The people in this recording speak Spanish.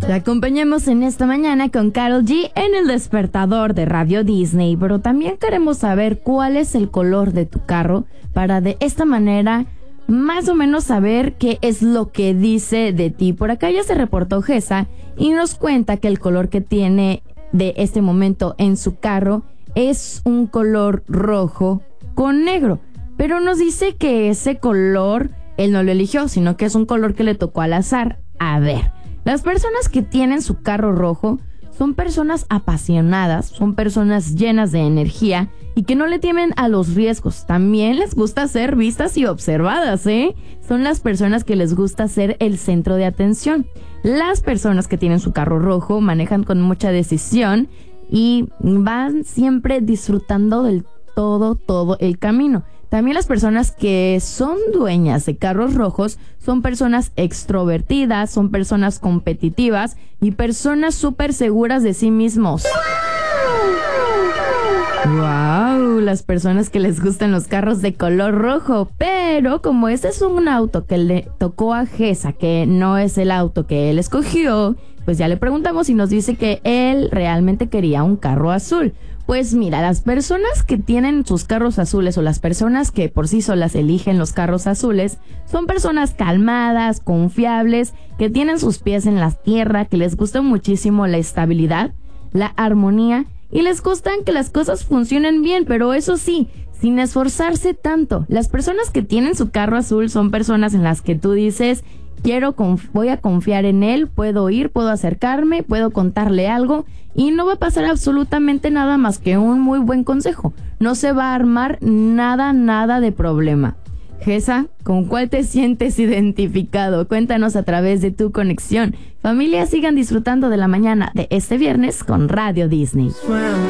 Te acompañamos en esta mañana con Karol G en el despertador de Radio Disney, pero también queremos saber cuál es el color de tu carro para de esta manera más o menos saber qué es lo que dice de ti. Por acá ya se reportó Gesa y nos cuenta que el color que tiene de este momento en su carro es un color rojo con negro, pero nos dice que ese color él no lo eligió, sino que es un color que le tocó al azar. A ver, las personas que tienen su carro rojo son personas apasionadas, son personas llenas de energía y que no le temen a los riesgos. También les gusta ser vistas y observadas, ¿eh? Son las personas que les gusta ser el centro de atención. Las personas que tienen su carro rojo manejan con mucha decisión y van siempre disfrutando del todo el camino. También las personas que son dueñas de carros rojos son personas extrovertidas, son personas competitivas y personas súper seguras de sí mismos. ¡Wow! Las personas que les gustan los carros de color rojo. Pero como este es un auto que le tocó a Gesa, que no es el auto que él escogió, pues ya le preguntamos y nos dice que él realmente quería un carro azul. Pues mira, las personas que tienen sus carros azules o las personas que por sí solas eligen los carros azules son personas calmadas, confiables, que tienen sus pies en la tierra, que les gusta muchísimo la estabilidad, la armonía y les gustan que las cosas funcionen bien, pero eso sí, sin esforzarse tanto. Las personas que tienen su carro azul son personas en las que tú dices: voy a confiar en él, puedo ir, puedo acercarme, puedo contarle algo y no va a pasar absolutamente nada más que un muy buen consejo. No se va a armar nada de problema. Gesa, ¿con cuál te sientes identificado? Cuéntanos a través de tu conexión. Familia, sigan disfrutando de la mañana de este viernes con Radio Disney.